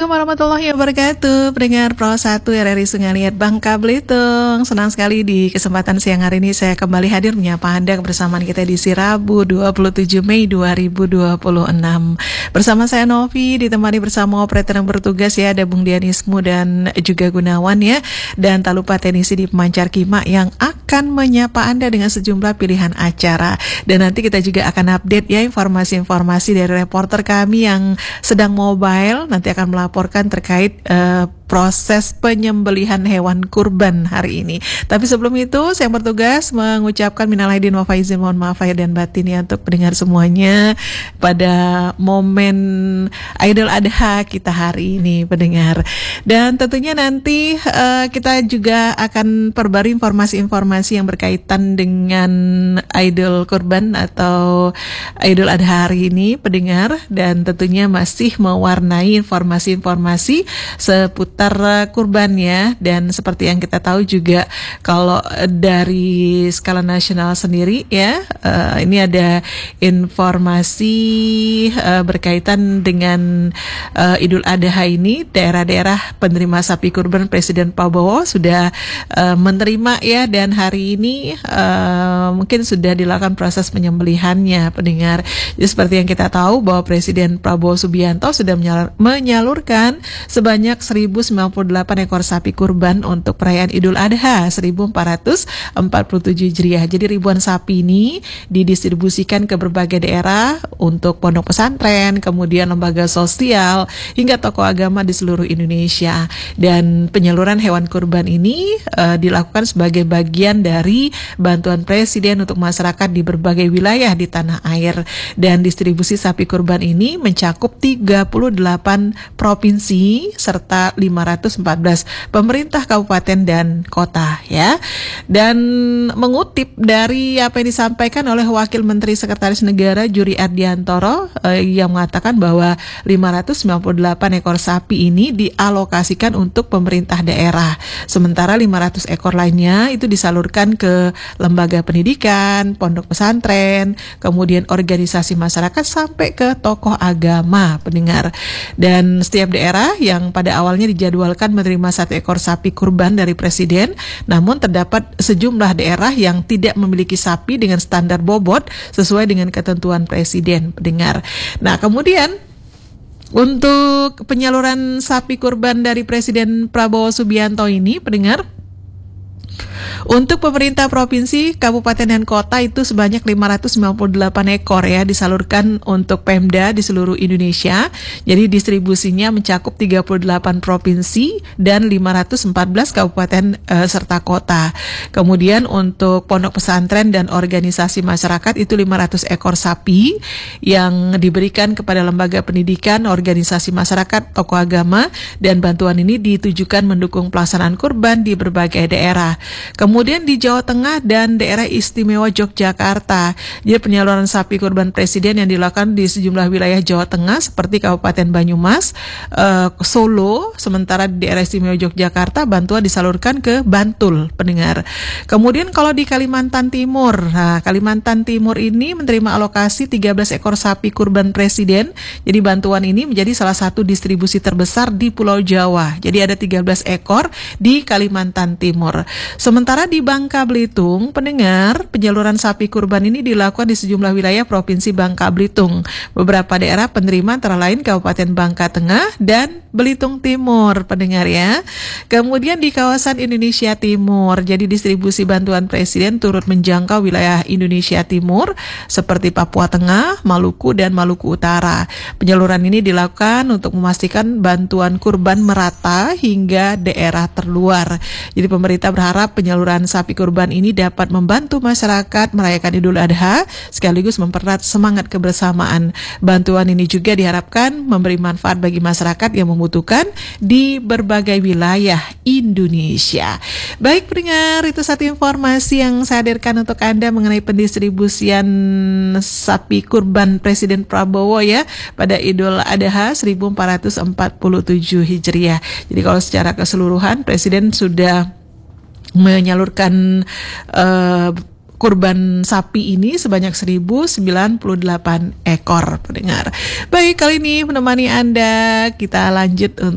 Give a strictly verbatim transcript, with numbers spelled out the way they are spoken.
Assalamualaikum warahmatullahi wabarakatuh. Pendengar Pro satu R R I Sungai Liat Bangka Belitung. Senang sekali di kesempatan siang hari ini saya kembali hadir menyapa Anda kebersamaan kita di Rabu dua puluh tujuh Mei dua ribu dua puluh enam. Bersama saya Novi, ditemani bersama operator yang bertugas ya, ada Bung Dianismu dan juga Gunawan ya. Dan tak lupa teknisi di pemancar Kima yang akan menyapa Anda dengan sejumlah pilihan acara. Dan nanti kita juga akan update ya informasi-informasi dari reporter kami yang sedang mobile, nanti akan melaporkan terkait uh, proses penyembelihan hewan kurban hari ini. Tapi sebelum itu saya bertugas mengucapkan minal aidin wal faizin, mohon maaf lahir dan batin ya untuk pendengar semuanya pada momen Idul Adha kita hari ini pendengar. Dan tentunya nanti uh, kita juga akan perbarui informasi-informasi yang berkaitan dengan Idul Kurban atau Idul Adha hari ini pendengar, dan tentunya masih mewarnai informasi-informasi seputar kurban ya. Dan seperti yang kita tahu juga kalau dari skala nasional sendiri ya, uh, ini ada informasi uh, berkaitan dengan uh, Idul Adha ini. Daerah-daerah penerima sapi kurban Presiden Prabowo sudah uh, menerima ya, dan hari ini uh, mungkin sudah dilakukan proses penyembelihannya pendengar. Jadi seperti yang kita tahu bahwa Presiden Prabowo Subianto sudah menyalurkan sebanyak seribu sembilan puluh delapan ekor sapi kurban untuk perayaan Idul Adha seribu empat ratus empat puluh tujuh Hijriah. Jadi ribuan sapi ini didistribusikan ke berbagai daerah untuk pondok pesantren, kemudian lembaga sosial, hingga tokoh agama di seluruh Indonesia. Dan penyaluran hewan kurban ini uh, dilakukan sebagai bagian dari bantuan Presiden untuk masyarakat di berbagai wilayah di tanah air. Dan distribusi sapi kurban ini mencakup tiga puluh delapan provinsi serta lima ratus empat belas pemerintah kabupaten dan kota ya. Dan mengutip dari apa yang disampaikan oleh Wakil Menteri Sekretaris Negara Juri Ardiantoro eh, yang mengatakan bahwa lima ratus sembilan puluh delapan ekor sapi ini dialokasikan untuk pemerintah daerah, sementara lima ratus ekor lainnya itu disalurkan ke lembaga pendidikan, pondok pesantren, kemudian organisasi masyarakat sampai ke tokoh agama pendengar. Dan setiap daerah yang pada awalnya dijadwalkan menerima satu ekor sapi kurban dari Presiden, namun terdapat sejumlah daerah yang tidak memiliki sapi dengan standar bobot sesuai dengan ketentuan Presiden pendengar. Nah kemudian untuk penyaluran sapi kurban dari Presiden Prabowo Subianto ini pendengar, untuk pemerintah provinsi, kabupaten dan kota itu sebanyak lima ratus sembilan puluh delapan ekor ya disalurkan untuk Pemda di seluruh Indonesia. Jadi distribusinya mencakup tiga puluh delapan provinsi dan lima ratus empat belas kabupaten e, serta kota. Kemudian untuk pondok pesantren dan organisasi masyarakat itu lima ratus ekor sapi yang diberikan kepada lembaga pendidikan, organisasi masyarakat, tokoh agama, dan bantuan ini ditujukan mendukung pelaksanaan kurban di berbagai daerah. Kemudian di Jawa Tengah dan daerah istimewa Yogyakarta, jadi penyaluran sapi kurban Presiden yang dilakukan di sejumlah wilayah Jawa Tengah seperti Kabupaten Banyumas, uh, Solo, sementara di daerah istimewa Yogyakarta bantuan disalurkan ke Bantul pendengar. Kemudian kalau di Kalimantan Timur, nah Kalimantan Timur ini menerima alokasi tiga belas ekor sapi kurban Presiden. Jadi bantuan ini menjadi salah satu distribusi terbesar di Pulau Jawa. Jadi ada tiga belas ekor di Kalimantan Timur. Sementara di Bangka Belitung, pendengar, penyaluran sapi kurban ini dilakukan di sejumlah wilayah Provinsi Bangka Belitung. Beberapa daerah penerima antara lain Kabupaten Bangka Tengah dan Belitung Timur, pendengar ya. Kemudian di kawasan Indonesia Timur, jadi distribusi bantuan Presiden turut menjangkau wilayah Indonesia Timur seperti Papua Tengah, Maluku, dan Maluku Utara. Penyaluran ini dilakukan untuk memastikan bantuan kurban merata hingga daerah terluar. Jadi pemerintah berharap penyaluran sapi kurban ini dapat membantu masyarakat merayakan Idul Adha sekaligus mempererat semangat kebersamaan. Bantuan ini juga diharapkan memberi manfaat bagi masyarakat yang membutuhkan di berbagai wilayah Indonesia. Baik pendengar, itu satu informasi yang saya hadirkan untuk Anda mengenai pendistribusian sapi kurban Presiden Prabowo ya pada Idul Adha seribu empat ratus empat puluh tujuh Hijriah. Jadi kalau secara keseluruhan Presiden sudah menyalurkan uh, kurban sapi ini sebanyak seribu sembilan puluh delapan ekor pendengar. Baik, kali ini menemani Anda kita lanjut untuk